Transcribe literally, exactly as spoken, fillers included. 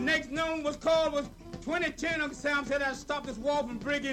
next known was called was twenty ten. Uncle Sam said I'd stop this war from breaking